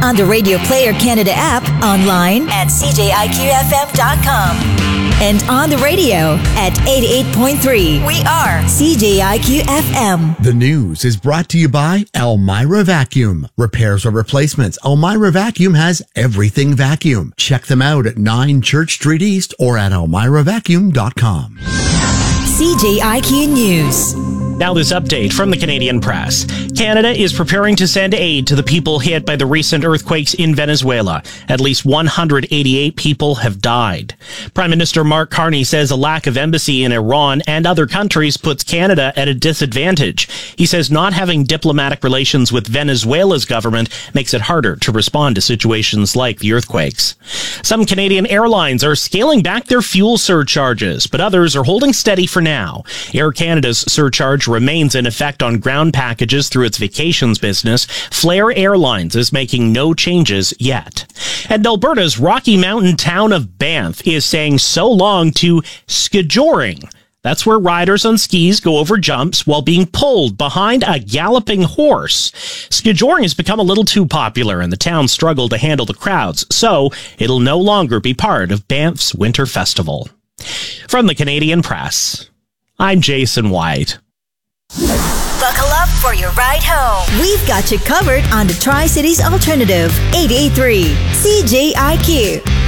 on the Radio Player Canada app, online at cjiqfm.com, and on the radio at 88.3. We are CJIQ FM. The news is brought to you by Elmira Vacuum. Repairs or replacements, Elmira Vacuum has everything vacuum. Check them out at 9 Church Street East or at elmiravacuum.com. CJIQ News. Now this update from the Canadian Press. Canada is preparing to send aid to the people hit by the recent earthquakes in Venezuela. At least 188 people have died. Prime Minister Mark Carney says a lack of embassy in Iran and other countries puts Canada at a disadvantage. He says not having diplomatic relations with Venezuela's government makes it harder to respond to situations like the earthquakes. Some Canadian airlines are scaling back their fuel surcharges, but others are holding steady for now. Air Canada's surcharge remains in effect on ground packages through its vacations business. Flair Airlines is making no changes yet. And Alberta's Rocky Mountain town of Banff is saying so long to skijoring. That's where riders on skis go over jumps while being pulled behind a galloping horse. Skijoring has become a little too popular and the town struggled to handle the crowds, so it'll no longer be part of Banff's Winter Festival. From the Canadian Press, I'm Jason White. Buckle up for your ride home. We've got you covered on the Tri-Cities Alternative, 88.3 CJIQ.